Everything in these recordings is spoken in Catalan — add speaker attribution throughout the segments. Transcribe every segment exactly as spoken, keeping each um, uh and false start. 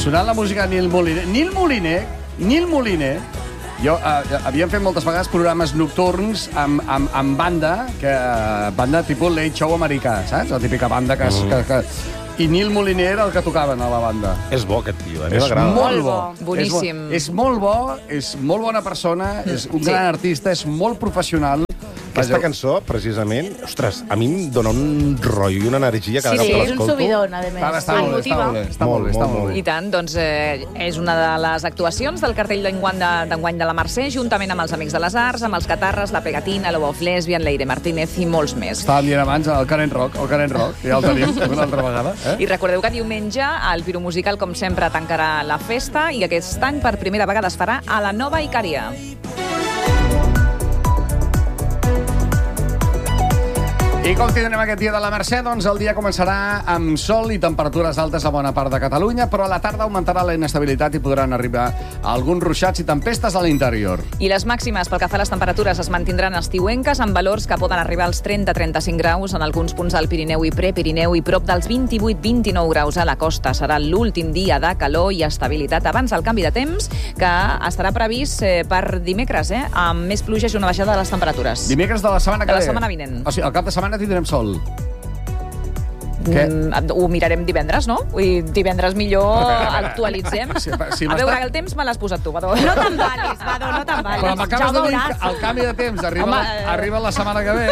Speaker 1: sonant la música de Nil Moliner. Nil Moliner, Nil Moliner, jo, eh, havíem fet moltes vegades programes nocturns amb, amb, amb banda, que, banda tipus Late Show americà, saps? La típica banda que... Mm. que, que i Nil Moliner era el que tocaven a la banda.
Speaker 2: És bo, aquest tio, a mi
Speaker 1: és
Speaker 2: m'agrada.
Speaker 1: Molt bo.
Speaker 3: Boníssim.
Speaker 1: És, bo. és molt bo, és molt bona persona, és un sí. gran artista, és molt professional.
Speaker 2: Aquesta cançó, precisament, ostres, a mi em dona un rotllo i una energia cada
Speaker 4: sí,
Speaker 2: cop
Speaker 4: sí,
Speaker 2: que
Speaker 4: és un
Speaker 2: l'escolto.
Speaker 4: subidon, a més.
Speaker 1: Està, està, molt, bé, està molt bé, està molt bé, està molt bé.
Speaker 3: I tant, doncs eh, és una de les actuacions del cartell d'enguany de, d'enguany de la Mercè, juntament amb els Amics de les Arts, amb els Catarres, la Pegatina, Love of Lesbian, Leire Martínez i molts més.
Speaker 1: Estàvem dient abans el Karen Rock, el Karen Rock, ja el tenim una altra vegada. Eh?
Speaker 3: I recordeu que diumenge el Piro Musical, com sempre, tancarà la festa i aquest any per primera vegada es farà a la Nova Icària.
Speaker 1: I com tindrem aquest dia de la Mercè, doncs el dia començarà amb sol i temperatures altes a bona part de Catalunya, però a la tarda augmentarà la inestabilitat i podran arribar alguns ruixats i tempestes a l'interior.
Speaker 3: I les màximes pel que fa a les temperatures es mantindran estiuenques amb valors que poden arribar als trenta a trenta-cinc graus en alguns punts del Pirineu i Prepirineu i prop dels vint-i-vuit a vint-i-nou graus a la costa. Serà l'últim dia de calor i estabilitat abans del canvi de temps, que estarà previst eh, per dimecres, eh, amb més pluges i una baixada de les temperatures.
Speaker 1: Dimecres de la setmana que
Speaker 3: De la
Speaker 1: ve.
Speaker 3: setmana vinent.
Speaker 1: O sigui, al cap de setmana tindrem sol. Què?
Speaker 3: Mm, ho mirarem divendres, no? I divendres millor
Speaker 1: A veure, a veure.
Speaker 3: actualitzem.
Speaker 1: Sí, sí,
Speaker 3: a veure, el temps me l'has posat tu, Vadó.
Speaker 4: No te'n valis, Vadó, no te'n valis.
Speaker 1: Però m'acabes
Speaker 4: Ja
Speaker 1: de dir
Speaker 4: veuràs.
Speaker 1: que el canvi de temps arriba,
Speaker 3: Home,
Speaker 1: la,
Speaker 3: eh.
Speaker 1: arriba la setmana que ve.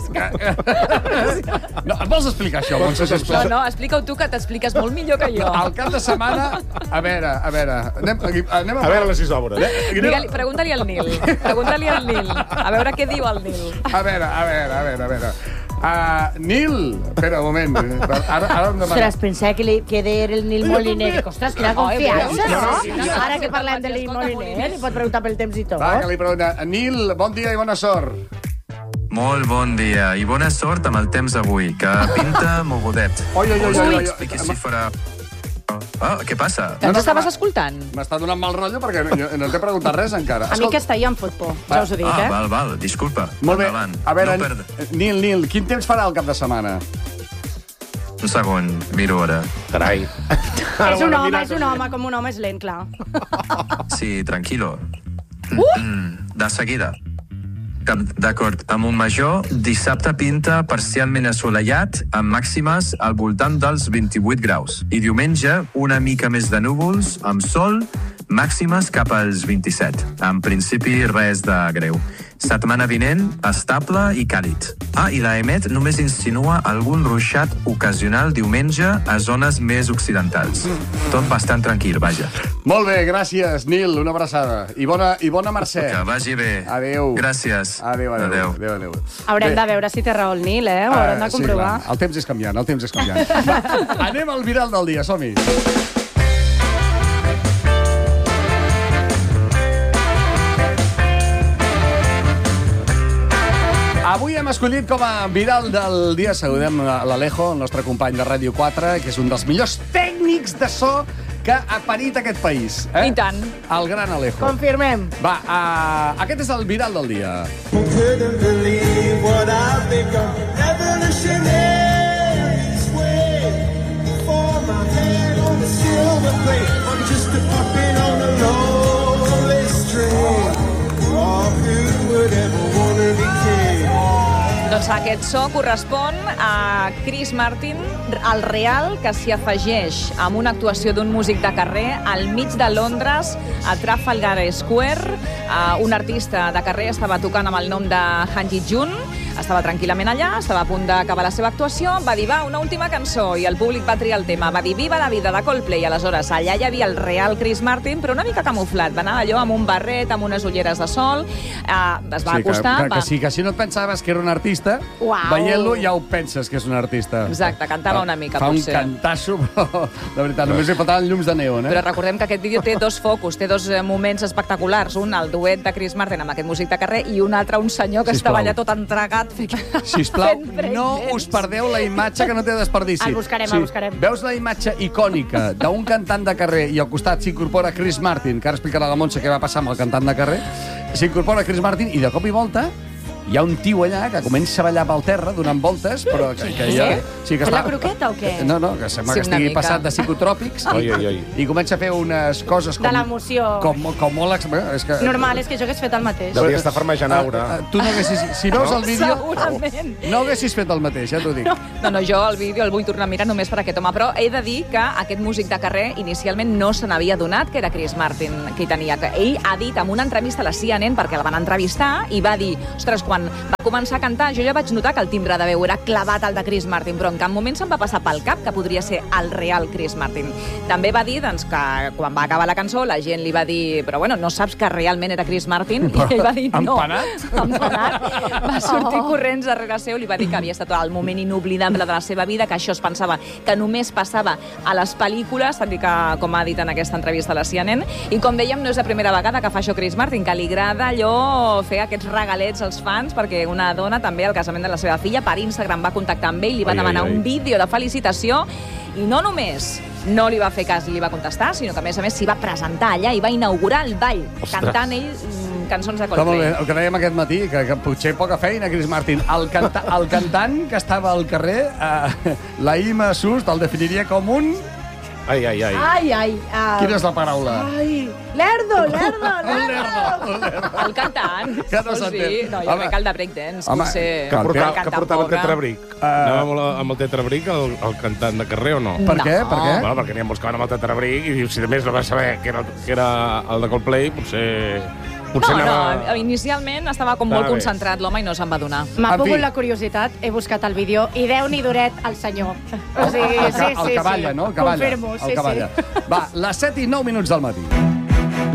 Speaker 1: No, em vols explicar això, Montse,
Speaker 3: No,
Speaker 1: sisplau?
Speaker 3: no, explica-ho tu, que t'expliques molt millor que jo.
Speaker 1: Al cap de setmana... A veure, a veure... Anem, anem
Speaker 2: A veure les sis obres.
Speaker 3: Digue-li- Pregunta-li al Nil. Pregunta-li al Nil. A veure què diu el Nil.
Speaker 1: A veure, a veure, a veure, a veure. Uh, Nil! Espera, un moment. Ara, ara em demana...
Speaker 4: Ostres, pensava que, li, que era el Nil Moliner. Ostres, quina confiança,
Speaker 3: Ai,
Speaker 4: no?
Speaker 3: sí,
Speaker 4: Ara que parlem de Nil Moliner, li pot preguntar pel temps i tot.
Speaker 1: Va, que li pregunta. Nil, bon dia i bona sort.
Speaker 5: Molt bon dia i bona sort amb el temps d'avui, que pinta mogudet.
Speaker 1: Oi, oi, oi, oi, oi.
Speaker 5: Expliqui si farà... Ah, què passa?
Speaker 3: Que ens estaves escoltant?
Speaker 1: M'està donant mal rotllo perquè no, no t'he preguntat res encara.
Speaker 4: A mi aquesta ja em fot por, ja us ho dic,
Speaker 5: Ah,
Speaker 4: eh?
Speaker 5: val, val, disculpa.
Speaker 1: Molt bé.
Speaker 5: Endavant.
Speaker 1: A veure,
Speaker 5: No perd...
Speaker 1: Nil, Nil, quin temps farà el cap de setmana?
Speaker 5: Un segon, miro ara.
Speaker 2: Carai.
Speaker 4: És un home, és un home, com un home és lent, clar.
Speaker 5: Sí, tranquilo. Mm, de seguida. D'acord, amb un major, dissabte pinta parcialment assolellat, amb màximes al voltant dels vint-i-vuit graus. I diumenge, una mica més de núvols, amb sol, màximes cap als vint-i-set. En principi, res de greu. Setmana vinent, estable i càlid. Ah, i la EMET només insinua algun ruixat ocasional diumenge a zones més occidentals. Tot bastant tranquil, vaja.
Speaker 1: Molt bé, gràcies, Nil, una abraçada. I bona, i bona Mercè.
Speaker 5: Que vagi bé.
Speaker 1: Adéu.
Speaker 5: Gràcies.
Speaker 1: Adéu, adéu.
Speaker 5: Adéu.
Speaker 1: adéu, adéu.
Speaker 4: Haurem
Speaker 1: Bé.
Speaker 4: de veure si té raó el Nil, eh? Ho haurem de
Speaker 1: Ah,
Speaker 4: comprovar.
Speaker 1: Sí, clar. El temps és canviant, el temps és canviant. Va, anem al viral del dia, som-hi. Avui hem escollit com a viral del dia, saludem l'Alejo, el nostre company de Ràdio quatre, que és un dels millors tècnics de so que ha parit aquest país. Eh?
Speaker 3: I tant.
Speaker 1: El gran Alejo.
Speaker 4: Confirmem.
Speaker 1: Va, uh, aquest és el viral del dia.
Speaker 6: Couldn't believe what I've become. Revolutionary's way. For my head on the silver plate. I'm just a puppet on a lonely string. Oh, who would ever wanna be king?
Speaker 3: Doncs aquest so correspon a Chris Martin, el real, que s'hi afegeix amb una actuació d'un músic de carrer al mig de Londres, a Trafalgar Square. Uh, un artista de carrer estava tocant amb el nom de Han Ji-jun, estava tranquil·lament allà, estava a punt d'acabar la seva actuació, va dir, va, una última cançó, i el públic va triar el tema, va dir, viva la vida de Coldplay. Aleshores, allà hi havia el real Chris Martin, però una mica camuflat, va anar allò amb un barret, amb unes ulleres de sol, uh, es va
Speaker 1: sí,
Speaker 3: acostar...
Speaker 1: Que, que,
Speaker 3: va...
Speaker 1: que, sí, que si no et pensaves que era un artista,
Speaker 4: Uau.
Speaker 1: veient-lo ja ho penses que és un artista.
Speaker 3: Exacte, cantava una mica,
Speaker 1: Fa
Speaker 3: potser.
Speaker 1: un cantasso, però de veritat, només li faltaven llums de neon, eh?
Speaker 3: Però recordem que aquest vídeo té dos focus, té dos eh, moments espectaculars. Un, el duet de Chris Martin amb aquest músic de carrer, i un altre, un senyor que
Speaker 1: Sisplau.
Speaker 3: estava allà tot entregat.
Speaker 1: Sisplau,
Speaker 3: fent breakdance.
Speaker 1: no us perdeu la imatge que no té desperdici.
Speaker 4: El buscarem, el buscarem.
Speaker 1: Veus la imatge icònica d'un cantant de carrer i al costat s'incorpora Chris Martin, que ara explicarà la Montse què va passar amb el cantant de carrer, s'incorpora Chris Martin i de cop i volta hi ha un tio allà que comença a ballar pel terra donant voltes, però que, que ja... Sí, que
Speaker 4: Fer la croqueta o què?
Speaker 1: No, no, que sembla
Speaker 3: Sí,
Speaker 1: que
Speaker 3: una
Speaker 1: estigui
Speaker 3: mica.
Speaker 1: passat de psicotròpics
Speaker 2: Oi, oi, oi.
Speaker 1: i comença a fer unes coses com...
Speaker 4: De l'emoció.
Speaker 1: Com, com molt... ex- bé, És que,
Speaker 4: Normal, és que jo hagués fet el mateix.
Speaker 2: Devia estar farmejant aura.
Speaker 1: Ah, ah, tu no haguessis... Si veus
Speaker 2: No?
Speaker 1: el vídeo...
Speaker 3: Segurament.
Speaker 1: No haguessis fet el mateix, ja t'ho dic.
Speaker 3: No, no, jo el vídeo el vull tornar a mirar només per aquest home, però he de dir que aquest músic de carrer inicialment no se n'havia donat que era Chris Martin que hi tenia. Que ell ha dit en una entrevista a la C N N, perquè el van entrevistar, i va dir, ostres, quan va començar a cantar, jo ja vaig notar que el timbre de veu era clavat al de Chris Martin, però en cap moment se'm va passar pel cap que podria ser el real Chris Martin. També va dir doncs, que quan va acabar la cançó la gent li va dir, però bueno, no saps que realment era Chris Martin? I ell va dir no.
Speaker 1: Empanat?
Speaker 3: Empanat. Va sortir corrents darrere seu, li va dir que havia estat el moment inoblidable de la seva vida, que això es pensava que només passava a les pel·lícules, tal que, com ha dit en aquesta entrevista a la C N N, i com dèiem, no és la primera vegada que fa això Chris Martin, que li agrada allò fer aquests regalets als fans, perquè una dona també al casament de la seva filla per Instagram va contactar amb ell, li va
Speaker 2: Ai,
Speaker 3: demanar
Speaker 2: ai, ai.
Speaker 3: un vídeo de felicitació, i no només no li va fer cas i li va contestar, sinó que a més a més s'hi va presentar allà i va inaugurar el ball,
Speaker 2: Ostres.
Speaker 3: cantant ell mm, cançons de
Speaker 1: Està molt bé,
Speaker 3: Coldplay.
Speaker 1: el que dèiem aquest matí, que, que potser poca feina, Chris Martin. El, canta, el cantant que estava al carrer, eh, la Ima Sust el definiria com un...
Speaker 2: Ai, ai, ai.
Speaker 4: Ai, ai. Uh...
Speaker 1: Quina és la paraula?
Speaker 4: Ai, lerdo, lerdo, lerdo.
Speaker 3: El cantant.
Speaker 1: Que no
Speaker 3: vols
Speaker 1: s'entén.
Speaker 3: dir? No, jo
Speaker 1: Home.
Speaker 3: crec que el de breakdance,
Speaker 1: Home,
Speaker 3: potser...
Speaker 2: Que portava,
Speaker 3: canta
Speaker 2: que portava el
Speaker 3: pobre.
Speaker 2: tetrabric. Uh... Anava amb, el- amb el tetrabric el, el cantant de carrer o no?
Speaker 1: Per
Speaker 3: No.
Speaker 1: què? Per què?
Speaker 2: Bueno, perquè n'hi ha molts que van amb el tetrabric i dius, si de més no va saber que era, que era el de Coldplay, potser... potser
Speaker 3: No,
Speaker 2: anava...
Speaker 3: no, inicialment estava com
Speaker 2: Estava
Speaker 3: molt
Speaker 2: bé.
Speaker 3: concentrat l'home i no se'n va donar.
Speaker 4: M'ha
Speaker 1: En fi.
Speaker 4: pogut la curiositat, he buscat el vídeo i Déu-n'hi duret al senyor. O sigui,
Speaker 1: el,
Speaker 4: sí, sí,
Speaker 1: el que balla,
Speaker 4: sí.
Speaker 1: no? El que balla.
Speaker 4: Confirmo,
Speaker 1: el
Speaker 4: sí,
Speaker 1: que balla.
Speaker 4: sí.
Speaker 1: Va, les set i nou minuts del matí.